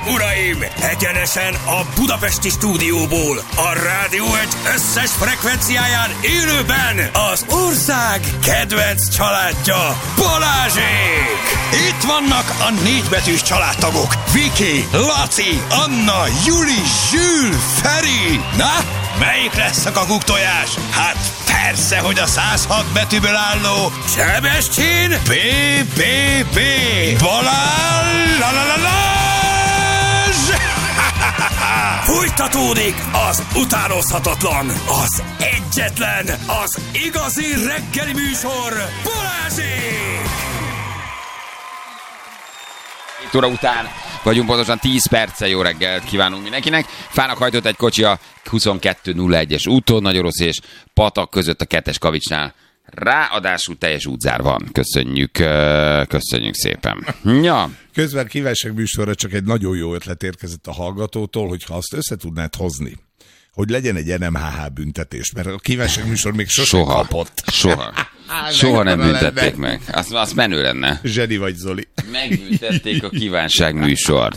uraim! Egyenesen a budapesti stúdióból, a Rádió Egy összes frekvenciáján élőben az ország kedvenc családja, Balázsék! Itt vannak a négybetűs családtagok, Viki, Laci, Anna, Juli, Zsül, Feri. Na, melyik lesz a kakuktojás? Hát persze, hogy a 106 betűből álló Sebestyén B. Balázs! Fújtatódik az utánozhatatlan, az egyetlen, az igazi reggeli műsor, Balázsék! 7 óra után vagyunk, pontosan 10 perccel. Jó reggelt kívánunk mindenkinek. Fának hajtott egy kocsi a 2201-es úton, Nagyorosz és Patak között a 2-es kavicsnál. Ráadásul teljes útzár van. Köszönjük szépen. Ja. Közben kívánság műsorra csak egy nagyon jó ötlet érkezett a hallgatótól, hogyha azt össze tudnád hozni, hogy legyen egy NMHH büntetés, mert a kívánság műsor még sosem kapott. Soha nem büntették meg. Az menő lenne. Zseni vagy, Zoli. Megbüntették a kívánság műsort.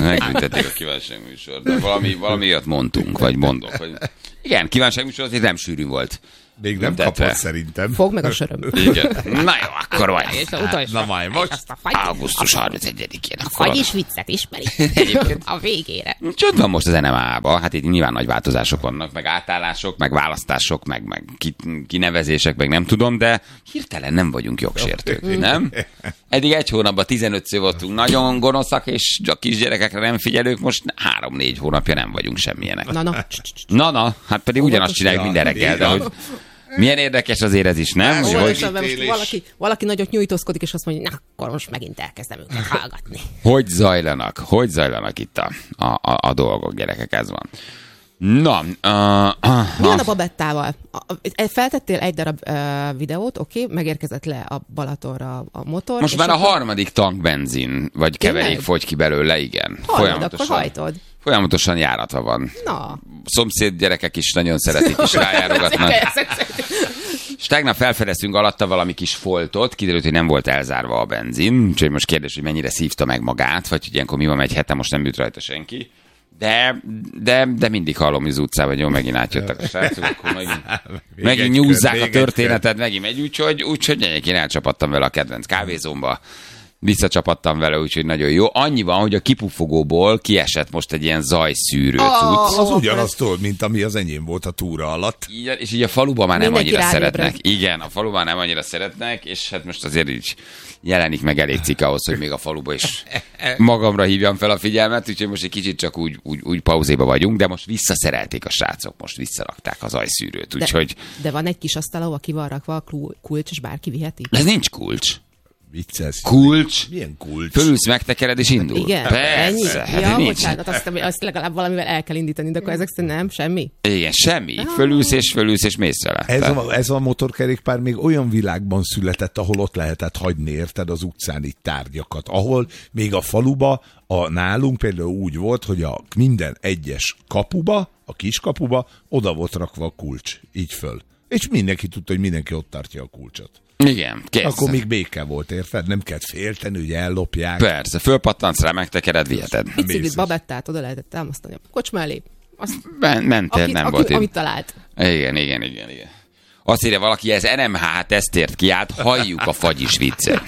De valami olyat mondtunk, vagy mondok. Hogy... Igen, kívánság műsor azért nem sűrű volt. Még nem kapott szerintem. Fog meg a söröm. Igen. Na jó, akkor vagy. Na majd most. Augusztus 31-én. Vagyis viccet ismeri. A végére. Csod van most az NMA-ba. Hát itt nyilván nagy változások vannak, meg átállások, meg választások, meg kinevezések, meg nem tudom, de hirtelen nem vagyunk jogsértők, nem? Eddig egy hónapban 15-ször voltunk nagyon gonoszak, és a kisgyerekekre nem figyelők, most 3-4 hónapja nem vagyunk semmilyenek. Na, hát pedig ugyanazt csináljuk minden reggel, de hogy... Milyen érdekes azért ez is, nem? Valaki nagyot nyújtózkodik, és azt mondja, na, akkor most megint elkezdem őket hallgatni. Hogy zajlanak itt a dolgok, gyerekek, ez van. Na, milyen a Babettával? Feltettél egy darab videót, oké, megérkezett le a Balatonra a motor. Most már a harmadik tank benzin, vagy keverék fogy ki belőle, igen. Akkor hajtod. Folyamatosan járatva van. Na. Szomszéd gyerekek is nagyon szeretik, és rájárogatnak. És tegnap felfedeztünk alatta valami kis foltot, kiderült, hogy nem volt elzárva a benzin, úgyhogy most kérdés, hogy mennyire szívta meg magát, vagy hogy ilyenkor mi van, egy hete most nem ült rajta senki. De mindig hallom, hogy az utcában, hogy jó, megint átjöttek a srácok, akkor megint nyúzzák a történetet, megint megy, úgyhogy én elcsapattam vele a kedvenc kávézómba, visszacsapattam vele, úgyhogy nagyon jó. Annyi van, hogy a kipufogóból kiesett most egy ilyen zajszűrő cucc. Az ugyanaztól, mint ami az enyém volt a túra alatt. És így a faluban már nem annyira szeretnek. Igen, a faluban nem annyira szeretnek, és hát most azért így jelenik meg elég cikk ahhoz, hogy még a faluba is magamra hívjam fel a figyelmet, úgyhogy most egy kicsit csak úgy pauzéba vagyunk, de most visszaszerelték a srácok, most visszarakták az zajszűrőt, úgyhogy... De van egy kis asztal, ahol ki van rakva a kulcs, és bárki viheti? Ez nincs kulcs. Vicces. Kulcs? Milyen kulcs? Fölülsz, megtekered és indul. Igen. Persze. Ja, bocsánat, azt legalább valamivel el kell indítani, de akkor ezek szerint nem, semmi? Igen, semmi. Fölülsz és mész vele. Ez a motorkerékpár még olyan világban született, ahol ott lehetett hagyni, érted, az utcán itt tárgyakat. Ahol még a faluba, nálunk például úgy volt, hogy a minden egyes kapuba, a kis kapuba, oda volt rakva a kulcs. Így föl. És mindenki tudta, hogy mindenki ott tartja a kulcsot. Igen, kész. Akkor még béke volt, érted? Nem kellett félteni, hogy ellopják. Persze, fölpattansz rá, megtekered, viheted. Biciklit, Babettát oda lehetett támasztani a kocsma elé. Mentél, nem volt itt. Amit talált. Igen. Azt írja valaki, ez NMH tesztért kiállt, halljuk a fagyis viccet.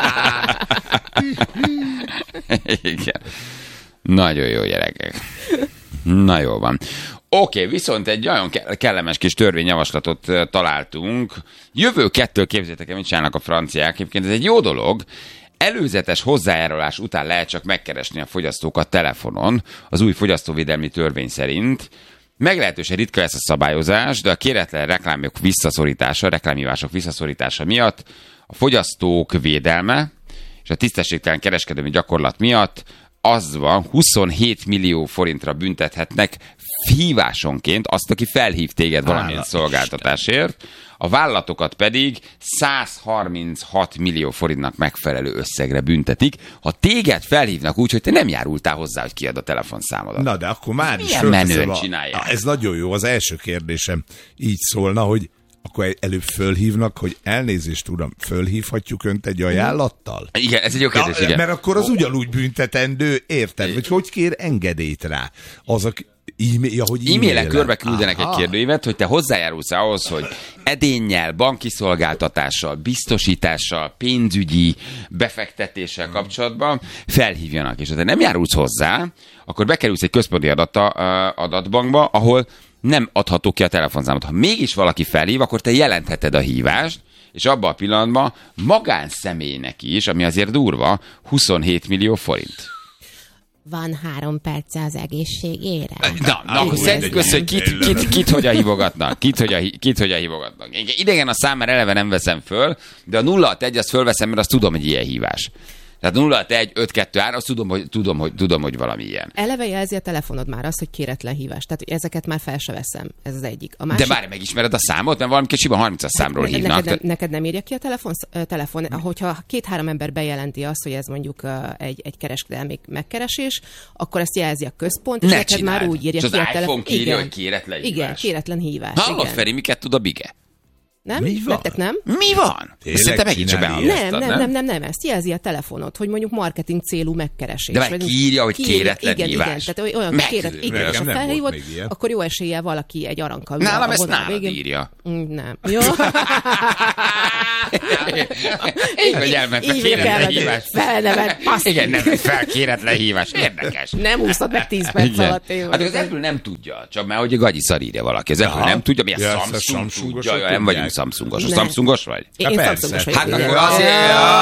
Igen. Nagyon jó, gyerekek. Na jó van. Oké, viszont egy nagyon kellemes kis törvényjavaslatot találtunk. Jövő 2-től képzeljétek el, mit csinálnak a franciák. Egyébként ez egy jó dolog. Előzetes hozzájárulás után lehet csak megkeresni a fogyasztókat telefonon, az új fogyasztóvédelmi törvény szerint. Meglehetősen ritka lesz a szabályozás, de a kéretlen reklámhívások visszaszorítása miatt a fogyasztók védelme és a tisztességtelen kereskedelmi gyakorlat miatt az van, 27 millió forintra büntethetnek hívásonként azt, aki felhív téged valamilyen szolgáltatásért. A vállalatokat pedig 136 millió forintnak megfelelő összegre büntetik, ha téged felhívnak úgy, hogy te nem járultál hozzá, hogy kiad a telefonszámodat. Na, de akkor már is menően csinálják. Ez nagyon jó. Az első kérdésem így szólna, hogy Akkor előbb fölhívnak, hogy elnézést, uram, fölhívhatjuk önt egy ajánlattal? Igen, ez egy jó kérdés, igen. Mert akkor az ugyanúgy büntetendő, érted? Vagy hogy kér engedélyt rá? Azok e-mailen körbe küldenek egy kérdőívet, hogy te hozzájárulsz ahhoz, hogy edénnyel, banki szolgáltatással, biztosítással, pénzügyi befektetéssel kapcsolatban felhívjanak. És ha te nem járulsz hozzá, akkor bekerülsz egy központi adatbankba, ahol nem adható ki a telefonszámot. Ha mégis valaki felhív, akkor te jelentheted a hívást, és abban a pillanatban magánszemélynek is, ami azért durva, 27 millió forint. Van 3 perce az egészségére. Na akkor szedjük össze, hogy kit hogyan hívogatnak. Kit hogyan hívogatnak. Idegen a szám, mert eleve nem veszem föl, de a 061 azt fölveszem, mert azt tudom, hogy ilyen hívás. Tehát 061 523, azt tudom, hogy valami ilyen. Eleve jelzi a telefonod már azt, hogy kéretlen hívás. Tehát ezeket már fel se veszem. Ez az egyik. A másik... De várj, megismered a számot? Mert valami kicsiben 30 számról hívnak. Neked nem írja ki a telefon? Hogyha 2-3 ember bejelenti azt, hogy ez mondjuk egy kereskedelmi megkeresés, akkor ezt jelzi a központ, és neked már úgy írja ki a telefon. Az iPhone kírja, hogy kéretlen hívás. Igen, kéretlen hívás. Hallod, Feri, miket tud a Bige? Nem? Mi van? Nektek nem? Mi van? Szerintem megint csak nem, ezt jelzi a telefonod, hogy mondjuk marketing célú megkeresés. De már kiírja, hogy kéretlen hívás. Igen, tehát olyan kéretlen, és ha felhívod, akkor jó eséllyel valaki egy arankkal. Nálam ezt nálad írja. Nem. Jó. Így vagy elment kéretlen hívás. Igen, nem, kéretlen hívás. Érdekes. Nem úszod meg 10 perc alatt. Hát az Apple nem tudja, csak már hogy a gagyi szar írja valaki. Az Apple nem tudja, mi a Samsung tudja, nem vagyunk Samsungos. Samsungos vagy? Én Samsungos vagyok. Hát akkor azért...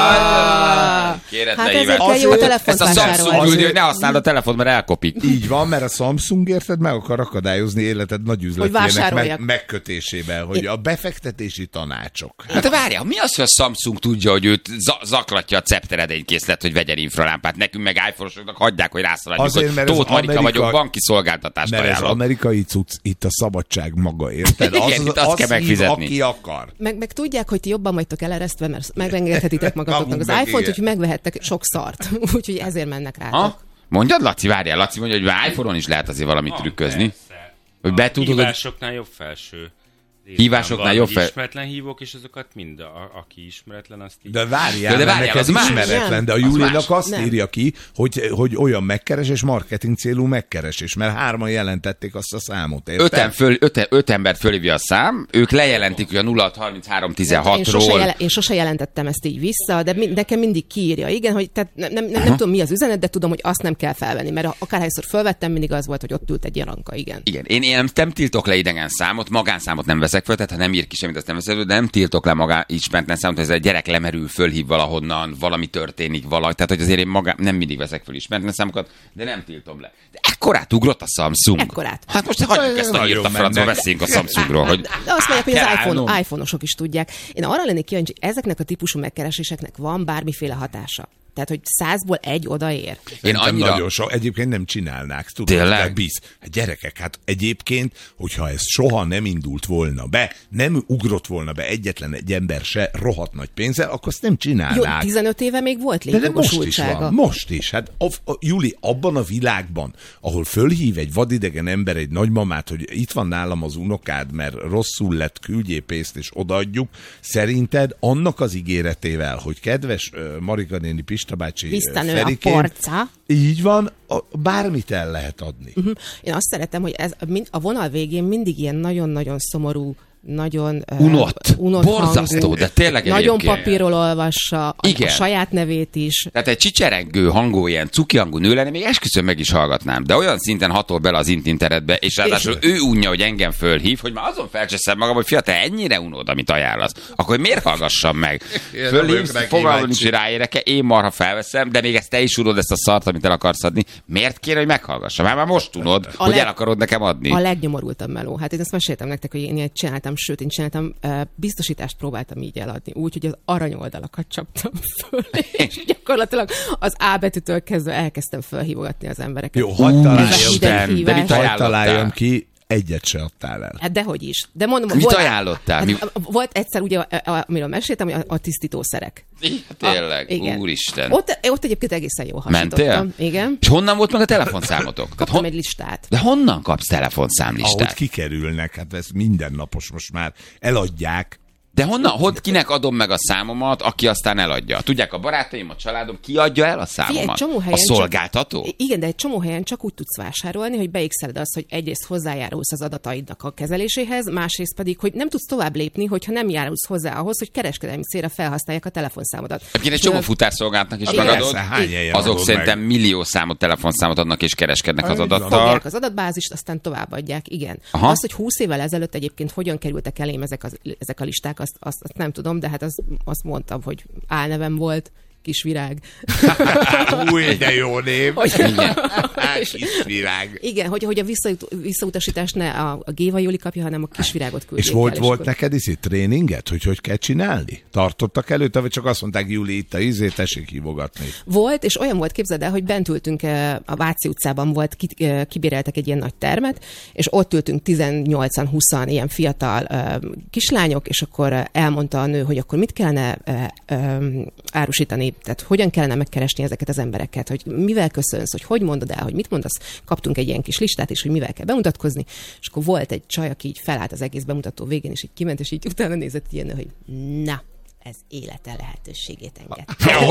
Kéretlen hívás. Ezt a Samsung küldő, hogy ne használd a telefon, mert elkopik. Így van, mert a Samsung érted meg akar akadályozni életed nagy üzletének megkötésében, hogy a befektetési tanácsok. Hát várjál, mi az, hogy a Samsung tudja, hogy őt zaklatja a cepteredénykészlet, hogy vegyen infralámpát, nekünk meg iPhone-osoknak hagyják, hogy rászaladjuk, hogy Tóth Marika vagyok, banki szolgáltatást ajánlok. Mert az amerikai cucc, itt a szabadság maga, érted? Igen, itt azt kell megfizetni. Aki akar. Meg tudják, hogy ti jobban vagytok eleresztve, mert megengedhetitek magatoknak az iPhone-t, úgyhogy megvehettek sok szart. Úgyhogy ezért mennek rátok. Mondjad, Laci, várjál, Laci mondja, hogy iPhone-on is lehet azért valamit trükközni. Hogy betudod, hívásoknál jobb felső. Hívásoknál jobb fel... Ismeretlen hívók, és azokat mind, aki ismeretlen, azt így... De várjál, neked ismeretlen, de a Julinak azt írja ki, hogy olyan megkeresés, marketing célú megkeresés, mert 3 jelentették azt a számot, érted? 5 embert fölhívja a szám, ők lejelentik, hogy a 063316-ról... Én sose jelentettem ezt így vissza, de nekem mindig kiírja. Igen, hogy tehát nem tudom, mi az üzenet, de tudom, hogy azt nem kell felvenni, mert akárhányszor felvettem, mindig az volt, hogy ott ült egy jaranka, igen. Igen, én nem tiltok le idegen számot, magánszámot nem veszek föl, tehát ha nem ír ki semmit, azt nem veszek föl, de nem tiltok le ismeretlen számot, hogy ez egy gyerek lemerül, fölhív valahonnan, valami történik, tehát hogy azért én nem mindig veszek föl ismeretlen számokat, de nem tiltom le. De ekkorát ugrott a Samsung. Ekkorát. Hát most hagyjuk ezt a hírt a francba, beszéljünk a Samsungról. Hogy... De azt mondják, hogy az iPhone-osok is tudják. Én arra lennék kíváncsi, hogy ezeknek a típusú megkereséseknek van bármiféle hatása. Tehát, hogy 100-ból 1 odaér. Én annyira... Nagyon sok. Egyébként nem csinálnák. Tudod, bíz. Hát gyerekek, hát egyébként, hogyha ez soha nem indult volna be, nem ugrott volna be egyetlen egy ember se rohadt nagy pénzzel, akkor ezt nem csinálnák. Jó, 15 éve még volt létjogosultsága. De most is. Hát Juli, abban a világban, ahol fölhív egy vadidegen ember egy nagymamát, hogy itt van nálam az unokád, mert rosszul lett, küldjél pénzt és odaadjuk, szerinted annak az ígéretével, hogy kedves Marika néni, Pista bácsi, Ferikén, a porca. Így van, bármit el lehet adni. Én azt szeretem, hogy ez a vonal végén mindig ilyen nagyon-nagyon szomorú, nagyon unott borzasztó, hangú, de tényleg nagyon papírról olvassa, a saját nevét is. Tehát egy csicserengő hangú, ilyen cuki hangú nő lenne, még esküszöm meg is hallgatnám, de olyan szinten hatol bele az internetbe, és ráadásul ő unja, hogy engem fölhív, hogy már azon felcseszem magam, hogy fia, te ennyire unod, amit ajánlasz, akkor miért hallgassam meg? Fölhívsz, fogalmam nincs, hogy ráérek-e, én marha felveszem, de még ezt te is unod, ezt a szart, amit el akarsz adni. Miért kéne, hogy meghallgassam? Már most unod, hogy el akarod nekem adni. A legnyomorultabb meló. Hát én ezt meséltem nektek, hogy én én csináltam, biztosítást próbáltam így eladni, úgy, hogy az aranyoldalakat csaptam föl, és gyakorlatilag az A betűtől kezdve elkezdtem felhívogatni az embereket. Jó, hagyd találjon ki egyet se adtál el. Hát dehogy is. De mondom, Mit ajánlottál? Volt egyszer ugye, amiről meséltem, a tisztítószerek. Tényleg, igen. Úristen. Ott egyébként egészen jól hasítottam. Mentél? Igen. És honnan volt meg a telefonszámotok? Kaptam egy listát. De honnan kapsz telefonszámlistát? Ahogy kikerülnek, hát ez mindennapos most már. Eladják. De kinek adom meg a számomat, aki aztán eladja? Tudják, a barátaim, a családom, ki adja el a számomat? A szolgáltató? Igen, de egy csomó helyen csak úgy tudsz vásárolni, hogy beigszeled azt, hogy egyrészt hozzájárulsz az adataidnak a kezeléséhez, másrészt pedig, hogy nem tudsz tovább lépni, hogyha nem járulsz hozzá ahhoz, hogy kereskedelmi célra felhasználják a telefonszámodat. Egyébként egy csomó futárszolgálatnak is megadod. Azok szerintem millió számot, telefonszámot adnak és kereskednek az adattal. Fogják az adatbázist, aztán továbbadják, igen. Aha. Azt, hogy 20 évvel ezelőtt egyébként hogyan kerültek elém ezek a listák, azt nem tudom, de hát azt mondtam, hogy álnevem volt, Kisvirág. Új, de jó név. Kisvirág. Igen, hogy a visszautasítást ne a Géva Júli kapja, hanem a Kisvirágot küldjék. És volt neked tréninget, hogy kell csinálni? Tartottak előtte, vagy csak azt mondták, Júli, itt a tessék hívogatni? Volt, és olyan volt, képzeld el, hogy bent ültünk a Váci utcában volt, kibéreltek egy ilyen nagy termet, és ott ültünk 18-20 ilyen fiatal kislányok, és akkor elmondta a nő, hogy akkor mit kellene árusítani, tehát hogyan kellene megkeresni ezeket az embereket, hogy mivel köszönsz, hogy mondod el, hogy mit mondasz. Kaptunk egy ilyen kis listát is, hogy mivel kell bemutatkozni, és akkor volt egy csaj, aki így felállt az egész bemutató végén, és így kiment, és így utána nézett ilyen, hogy na, ez élete lehetőségét engedte.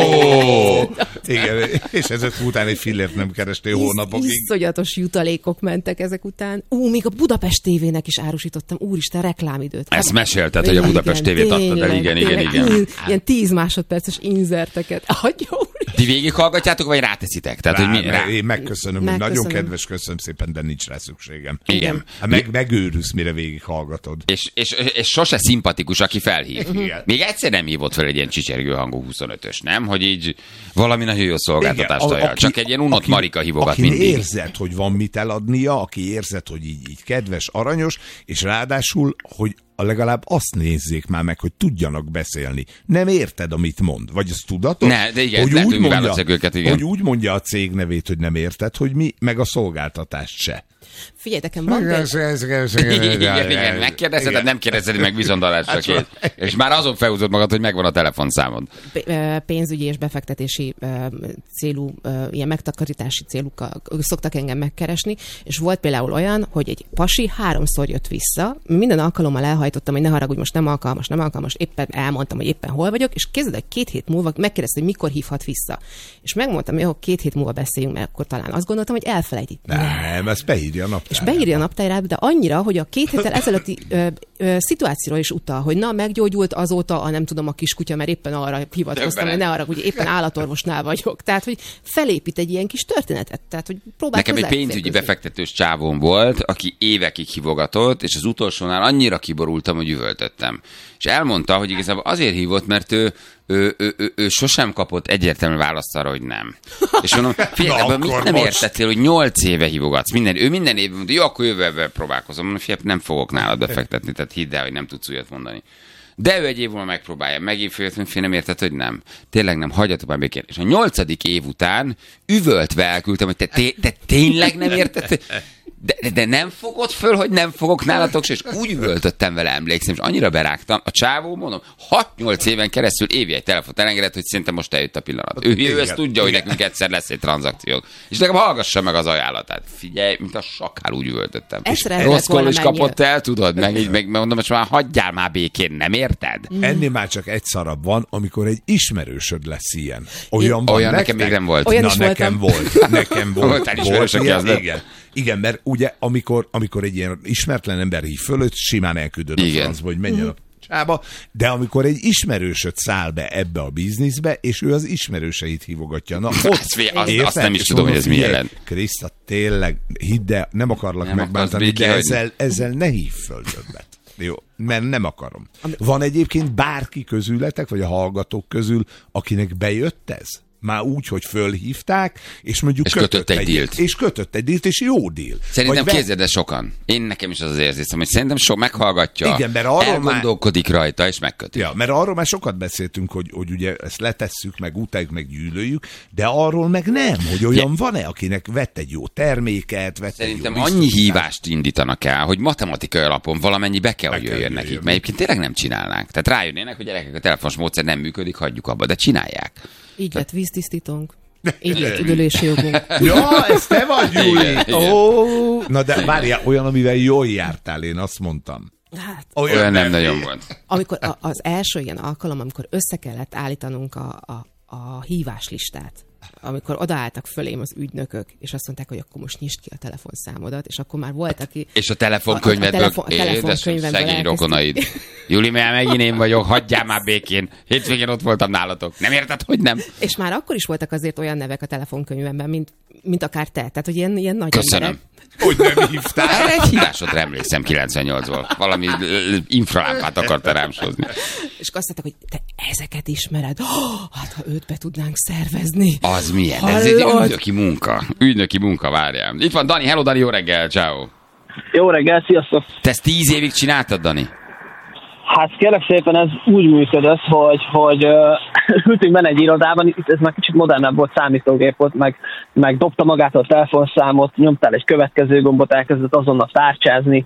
Igen, és ezek után egy fillért nem kerestél hónapokig. Iszonyatos jutalékok mentek ezek után. Még a Budapest TV-nek is árusítottam, úristen, reklámidőt. Ezt mesélted, hogy a Budapest TV-t adtad el, igen. Ilyen 10 másodperces inzerteket. Ti végighallgatjátok, vagy ráteszitek? Tehát, én megköszönöm, hogy nagyon kedves, köszönöm szépen, de nincs rá szükségem. Igen. Megőrülsz, mire végighallgatod. És sose szimpatikus, aki felhív. Igen. Még egyszer nem hívott fel egy ilyen csicsergő hangú 25-ös, nem? Hogy így valami nagyon jó szolgáltatást ajánl. Csak egy ilyen unott Marika hívogat mindig. Aki érzed, hogy van mit eladnia, aki érzed, hogy így kedves, aranyos, és ráadásul, hogy legalább azt nézzék már meg, hogy tudjanak beszélni. Nem érted, amit mond? Vagy az tudatos? Ne, de igen, hogy úgy mondja a cég nevét, hogy nem érted, hogy mi, meg a szolgáltatást se. Figyeljetek, van igen, megkérdezed, de nem kérdezed meg viszondalásra kész. És már azon felhúzod magad, hogy megvan a telefonszámod. Pénzügyi és befektetési célú, ilyen megtakarítási célukkal szoktak engem megkeresni, és volt például olyan, hogy egy pasi 3-szor jött vissza, minden alkalommal elhajtottam, hogy ne haragudj, most nem alkalmas, éppen elmondtam, hogy éppen hol vagyok, és képzeld, hogy 2 hét múlva megkérdezte, hogy mikor hívhat vissza. És megmondtam, hogy 2 hét múlva beszéljünk, mert akkor talán azt gondoltam, hogy elfelejti. Nem, ezt beírja a naptárába. És beírja a naptárába, de annyira, hogy a 2 héttel ezelőtti szituációra is utal, hogy na, meggyógyult azóta a nem tudom a kiskutya, mert éppen arra hivatkoztam, hogy ne arra, hogy éppen állatorvosnál vagyok. Tehát, hogy felépít egy ilyen kis történetet. Tehát, hogy nekem egy pénzügyi befektetős csávóm volt, aki évekig hívogatott, és az utolsónál annyira kiborultam, hogy üvöltöttem. És elmondta, hogy igazából azért hívott, mert ő sosem kapott egyértelmű választ arra, hogy nem. És mondom, figyelj, ebből mit nem értettél, hogy 8 éve hívogatsz? Ő minden évben mondja, jó, akkor jövőben próbálkozom. Mondom, figyelj, nem fogok nálad befektetni, tehát hidd el, hogy nem tudsz újat mondani. De ő egy év múlva megpróbálja. Megint följött, hogy nem érted, hogy nem. Tényleg nem, hagyjatok már békén. És a 8. év után üvöltve elküldtem, hogy te tényleg nem érted? De nem fogod föl, hogy nem fogok nálatok, és úgy üvöltöttem vele, emlékszem, és annyira berágtam. A csávó, mondom, 6-8 éven keresztül évi egy telefont elengedett, hogy szerintem most eljött a pillanat. Ő ezt tudja, hogy nekünk egyszer lesz egy tranzakció. És nekem hallgassa meg az ajánlatát. Figyelj, mint a sakál úgy üvöltöttem. Rosszkól is kapott el, tudod? Meg mondom, most már hagyjál már békén, nem érted? Ennél már csak egy szarabb van, amikor egy ismerősöd lesz ilyen. Olyan nekem még nem volt. Olyan nekem volt. Nekem volt. Voltál ismerős, aki az lett? Igen, mert ugye amikor egy ilyen ismeretlen ember hív fölött, simán elküldöd a francba, hogy menjen a csába, de amikor egy ismerősöd száll be ebbe a bizniszbe, és ő az ismerőseit hívogatja. Na, azt nem is tudom, hogy ez mi jelent. Kriszta, tényleg, hidd el, nem akarlak megbántani, de ezzel ne hív föl többet. Jó, mert nem akarom. Van egyébként bárki közületek, vagy a hallgatók közül, akinek bejött ez? Már úgy, hogy fölhívták, és mondjuk és kötött egy dílt. És kötött egy dílt, és jó díl. Szerintem képzeld el sokan. Nekem is az az érzésem, hogy szerintem sok meghallgatja, igen, mert arról elgondolkodik rajta, és megköti. Ja, mert arról már sokat beszéltünk, hogy ugye ezt letesszük, meg utáljuk, meg gyűlöljük, de arról meg nem, hogy olyan van-e, akinek vett egy jó terméket, vett szerintem egy jó annyi hívást indítanak el, hogy matematikai alapon valamennyi be kell, hogy jöjjön nekik, mert egyébként tényleg nem csinálnánk. Tehát rájönnének, hogy gyerekek, a telefonos módszer nem működik, hagyjuk abba, de csinálják. Így lett víztisztítónk. Így lett üdülési jogunk. Ja, ez te vagy, Júli! Oh. Na de várjál, olyan, amivel jól jártál, én azt mondtam. Hát, olyan nem nagyon volt. Amikor az első ilyen alkalom, amikor össze kellett állítanunk a híváslistát, amikor odaálltak fölém az ügynökök, és azt mondták, hogy akkor most nyisd ki a telefonszámodat, és akkor már volt, aki... És a telefonkönyvedből, szegény rokonaid. Júli, mert megint én vagyok, hagyjál már békén. Hétvégén ott voltam nálatok. Nem érted, hogy nem? És már akkor is voltak azért olyan nevek a telefonkönyvemben, mint akár te. Tehát, hogy ilyen nagy köszönöm. Emberek. Hogy nem hívtál? Erre egy hívásodra emlékszem 98-ból. Valami infralámpát akarta rám sózni. És azt mondták, hogy te ezeket ismered. Hát, ha őt be tudnánk szervezni. Az milyen? Ez egy ügynöki munka. Ügynöki munka, várjál. Itt van Dani. Hello, Dani, jó reggel, ciao. Jó reggel, sziasztok! Te ezt 10 évig csináltad, Dani? Hát kérlek szépen ez úgy működött, hogy ültünk benne egy irodában, itt ez már kicsit modernebb volt, számítógép volt, meg dobta magától a telefonszámot, nyomtál egy következő gombot, elkezdett azonnal tárcsázni,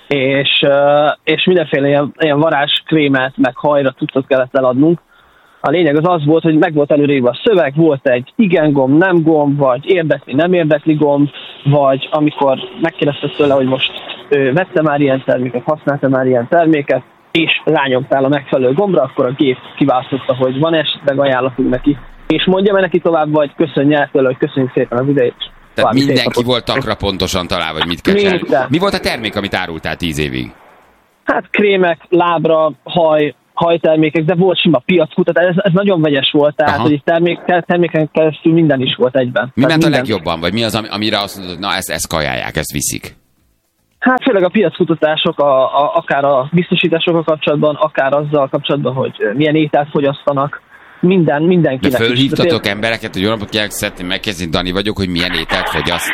és mindenféle ilyen varázskrémet, meg hajra cuccot kellett eladnunk. A lényeg az volt, hogy meg volt előrébb a szöveg, volt egy igen gomb, nem gomb, vagy érdekli, nem érdekli gomb, vagy amikor megkérdezted tőle, hogy most vette már ilyen terméket, használta már ilyen terméket, és rányomtál a megfelelő gombra, akkor a gép kiválasztotta, hogy van esetleg ajánlatunk neki. És mondja meg neki tovább, vagy köszönje el tőle, hogy köszönjük szépen az idejét. Tehát mindenki volt takra pontosan találva, hogy mit kell csinálni. Mi volt a termék, amit árultál 10 évig? Hát krémek, lábra, hajtermékek, de volt sima piackutatás, ez nagyon vegyes volt, tehát hogy terméken keresztül minden is volt egyben. Mi ment a legjobban, vagy mi az, amire azt mondod, hogy na ezt kajálják, ezt viszik? Hát főleg a piackutatások, akár a biztosításokkal kapcsolatban, akár azzal kapcsolatban, hogy milyen ételt fogyasztanak, mindenkinek. De fölhívtatok embereket, hogy jó napot kívánok, szeretném megkérdezni, Dani vagyok, hogy milyen ételt fogyaszt?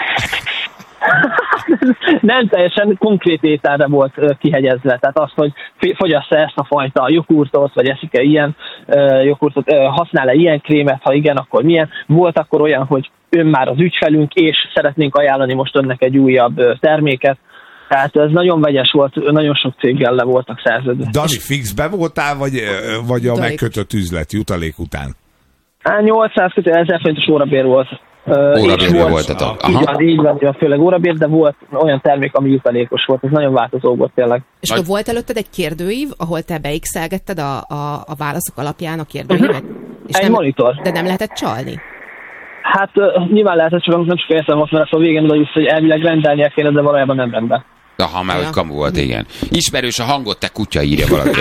Nem teljesen konkrét ételre volt kihegyezve, tehát azt, hogy fogyassz-e ezt a fajta jogurtot, vagy eszik-e ilyen jogurtot, használ-e ilyen krémet, ha igen, akkor milyen. Volt akkor olyan, hogy ön már az ügyfelünk, és szeretnénk ajánlani most önnek egy újabb terméket. Tehát ez nagyon vegyes volt, nagyon sok céggel le voltak szerződve. Dani, fixbe voltál, vagy a megkötött üzlet jutalék után? 800 1000 forintos órabér volt. Órabérről voltatok. Így van, főleg órabér, de volt olyan termék, ami jutalékos volt. Ez nagyon változó volt tényleg. És akkor volt előtted egy kérdőív, ahol te beixelgetted a válaszok alapján a kérdőívet? És egy monitor. De nem lehetett csalni? Hát nyilván lehetett, csak nem csak értem most, mert a végén oda jussz, hogy elvileg rendelnie kéne, de valójában nem rendben. Aha, már hogy kamu volt, igen. Ismerős a hangot, te kutya, írja valaki.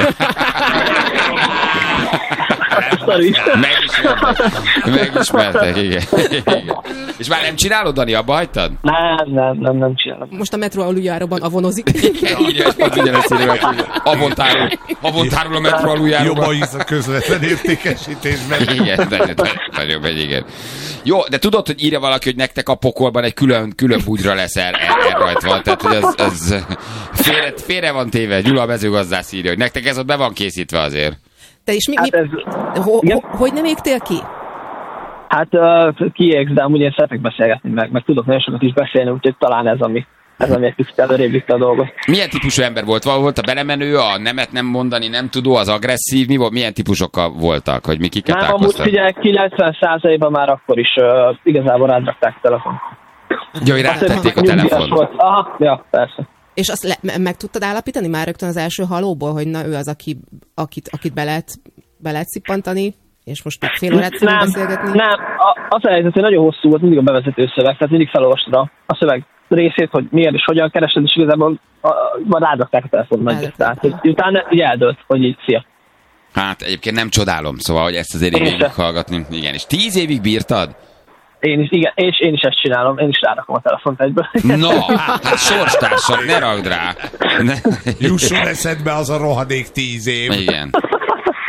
Megismertek, igen. És már nem csinálod, Dani, abba hagytad? Nem csinálom. Most a metró aluljáróban avonozik. Igen, és pont ugyanezt írja, avontárul a metró aluljáróban. Jobban hisz a közvetlen értékesítésben. Igen, nagyon megy, igen. Jó, de tudod, hogy írja valaki, hogy nektek a pokolban egy külön bugyra lesz rajtva. Tehát, hogy ez félre van téve. Gyula, a mezőgazdász írja, hogy nektek ez ott be van készítve azért. Te is hogy nem égtél ki? Hát kiégsz, de amúgy én szeretek beszélgetni, meg tudok nagyon sokat is beszélni, úgyhogy talán ez ami egy kicsit előrébb vitte a dolgot. Milyen típusú ember volt? Volt a belemenő, a nemet nem mondani, nem tudó, az agresszív? Mi volt? Milyen típusokkal voltak? Hogy mi kiket találkoztak? Amúgy figyelj, 90%-ban már akkor is igazából rádrakták a telefon. Jó, hogy rátették a telefont. Aha, ja, persze. És azt meg tudtad állapítani már rögtön az első halóból, hogy na ő az, akit be lehet szippantani, és most még fél órát fogunk beszélgetni? Nem, az a helyzet, hogy nagyon hosszú volt mindig a bevezető szöveg, tehát mindig felolvastad a szöveg részét, hogy miért és hogyan keresed, és igazából rádrakták a telefon nagyot. Tehát utána így eldőlt, hogy így szia. Hát egyébként nem csodálom, szóval, hogy ezt azért végig hallgatni. Igen, és 10 évig bírtad? Én is, igen, és én is ezt csinálom, én is rárakom a telefont egyből. No, hát sorstársak, ne ragd rá. Jusson eszedbe az a rohadék 10 év. Igen.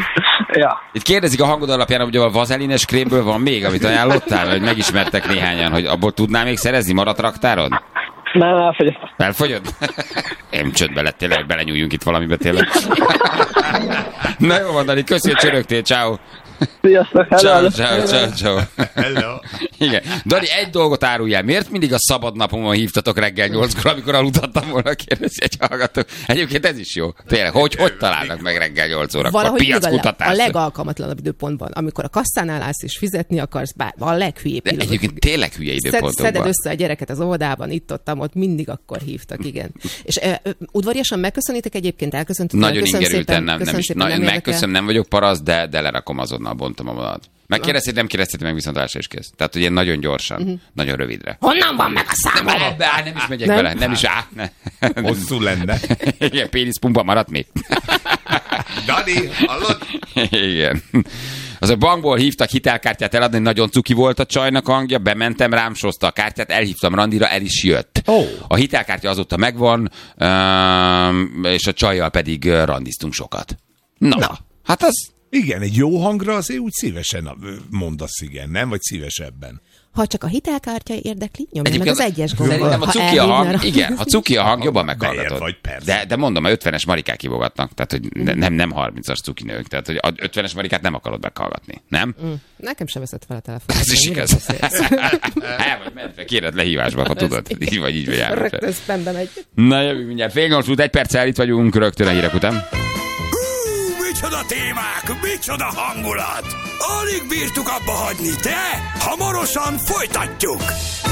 Ja. Itt kérdezik a hangod alapján, hogy a vazelines krémből van még, amit ajánlottál, vagy megismertek néhányan, hogy abból tudnál még szerezni, maradt raktáron? Nem, elfogyott. Elfogyott? Én csődbe lett, tényleg, belenyúljunk itt valamibe tényleg. Na jó van, Dani, köszi, hogy csörögtél, ciao. Sziasztok, hello. Ciao. Hello. Igen. Dani, egy dolgot áruljál. Miért mindig a szabad napomon hívtatok reggel 8-kor, amikor aludhattam volna, kérdezi egy hallgató. Egyébként ez is jó. Tényleg, hogy találnak meg reggel 8 órakor? Valahogy a legalkalmatlanabb időpontban, amikor a kasszánál állsz és fizetni akarsz, a leghülyébb pillanat. Egyébként tényleg hülye időpontokban. Szeded össze a gyereket az óvodában, ott mindig akkor hívtak, igen. És udvariasan megköszönitek egyébként, elköszöntetek? Nagyon ingerülten, nem megköszönöm, nem vagyok parasz, de lerakom azonnal, bontom a vonalat. Megkérdezted, nem kérdezted meg, viszontlátásra is kész. Tehát, hogy ilyen nagyon gyorsan, nagyon rövidre. Honnan van meg a számom? Nem is megyek bele, nem is Hosszú lenne. Igen, péniszpumpa maradt még. Dani, hallod? Igen. Az a bankból hívtak hitelkártyát eladni, nagyon cuki volt a csajnak hangja, bementem, rám sózta a kártyát, elhívtam randira, el is jött. Oh. A hitelkártya azóta megvan, és a csajjal pedig randiztunk sokat. Na. Hát az... Igen, egy jó hangra azért úgy szívesen mondasz igen, nem? Vagy szívesebben. Ha csak a hitelkártya érdekli, nyomja meg az egyes gombot. Szerintem a cuki a hang, igen, ha cuki a hang, jobban meghallgatod. Vagy, persze. De mondom, a 50-es marikák kivogatnak, tehát hogy nem 30-as cuki nők, tehát hogy a 50-es marikát nem akarod meghallgatni, nem? Nekem sem veszett fel a telefon. Ez is igaz. Vagy mentre, kéred lehívásba, ha tudod. Így vagy elmentre. Rögtön spambe megy. Na jövünk mindjárt. 7:08 1 perccel itt vagyunk, rögtön a hírek után. Micsoda témák, micsoda hangulat! Alig bírtuk abba hagyni, de hamarosan folytatjuk!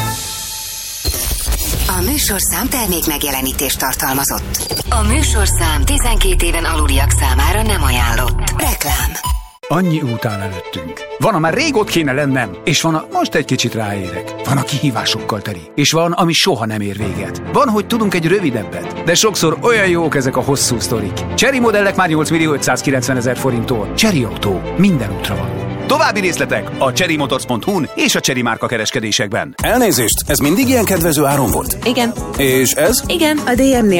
A műsorszám termék megjelenítést tartalmazott. A műsorszám 12 éven aluliak számára nem ajánlott. Reklám. Annyi út áll előttünk. Van, a már rég ott kéne lennem, és van, a most egy kicsit ráérek. Van, a kihívásokkal teli, és van, ami soha nem ér véget. Van, hogy tudunk egy rövidebbet, de sokszor olyan jók ezek a hosszú sztorik. Chery modellek már 8.590.000 forinttól. Chery Autó, minden útra való. További részletek a cherrymotors.hu-n és a Chery márka kereskedésekben. Elnézést, ez mindig ilyen kedvező áron volt? Igen. És ez? Igen. A DM-nél